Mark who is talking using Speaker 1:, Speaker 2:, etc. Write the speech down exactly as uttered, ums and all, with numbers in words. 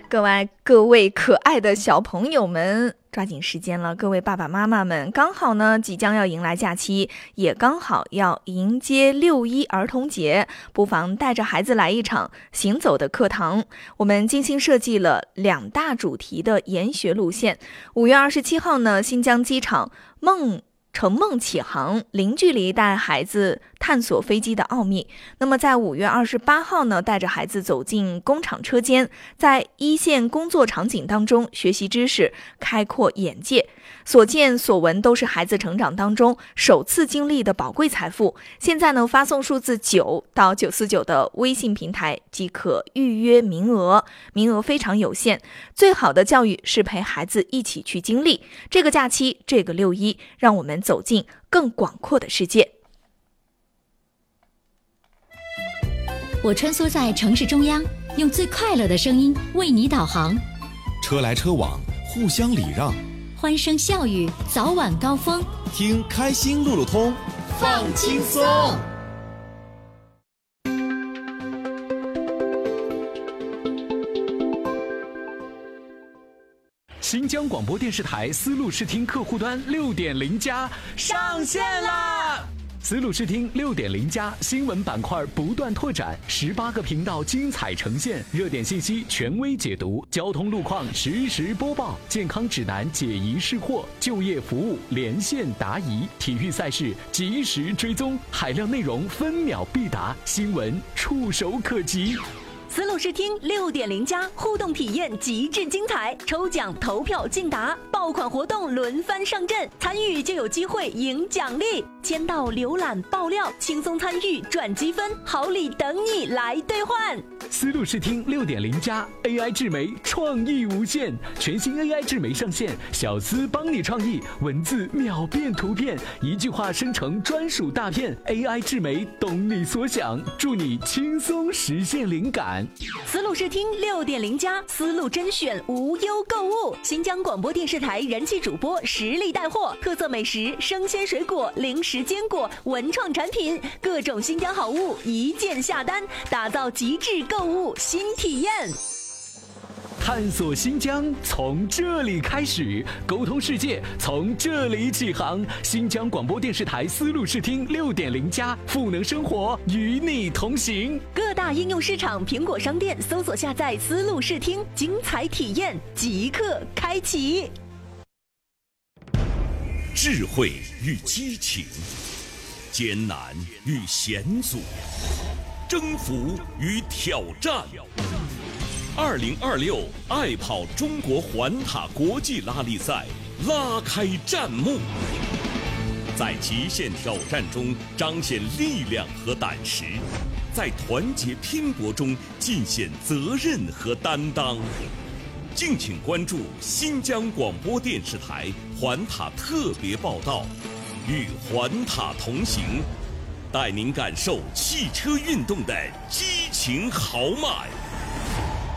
Speaker 1: 各位各位可爱的小朋友们，抓紧时间了，各位爸爸妈妈们，刚好呢即将要迎来假期，也刚好要迎接六一儿童节，不妨带着孩子来一场行走的课堂。我们精心设计了两大主题的研学路线。五月二十七号呢，新疆机场梦乘梦启航，零距离带孩子探索飞机的奥秘。那么在五月二十八号呢，带着孩子走进工厂车间，在一线工作场景当中学习知识，开阔眼界。所见所闻都是孩子成长当中首次经历的宝贵财富。现在呢，发送数字九到九四九的微信平台即可预约名额，名额非常有限。最好的教育是陪孩子一起去经历。这个假期，这个六一，让我们走进更广阔的世界。
Speaker 2: 我穿梭在城市中央，用最快乐的声音为你导航。
Speaker 3: 车来车往，互相礼让，
Speaker 2: 欢声笑语，早晚高峰。
Speaker 3: 听开心路路通，
Speaker 2: 放轻松。
Speaker 4: 新疆广播电视台丝路视听客户端 六点零 加上线啦！丝路视听 六点零 加新闻板块不断拓展，十八个频道精彩呈现，热点信息权威解读，交通路况实时播报，健康指南解疑释惑，就业服务连线答疑，体育赛事及时追踪，海量内容分秒必达，新闻触手可及。
Speaker 5: 丝路视听 六点零 加互动体验极致精彩，抽奖投票竞答，爆款活动轮番上阵，参与就有机会赢奖励。签到、浏览、爆料，轻松参与赚积分，好礼等你来兑换。
Speaker 4: 丝路视听 六点零 加 A I 智媒创意无限，全新 A I 智媒上线，小丝帮你创意，文字秒变图片，一句话生成专属大片。A I 智媒懂你所想，助你轻松实现灵感。
Speaker 5: 丝路视听 六点零 加丝路甄选无忧购物，新疆广播电视台人气主播实力带货，特色美食、生鲜水果、零食坚果、文创产品，各种新疆好物一键下单，打造极致购物新体验。
Speaker 4: 探索新疆从这里开始，沟通世界从这里起航。新疆广播电视台丝路视听 六点零 加赋能生活，与你同行。
Speaker 5: 各大应用市场、苹果商店搜索下载丝路视听，精彩体验即刻开启。
Speaker 6: 智慧与激情，艰难与险阻，征服与挑战。二零二六爱跑中国环塔国际拉力赛拉开战幕，在极限挑战中彰显力量和胆识，在团结拼搏中尽显责任和担当。敬请关注新疆广播电视台环塔特别报道，与环塔同行，带您感受汽车运动的激情豪迈。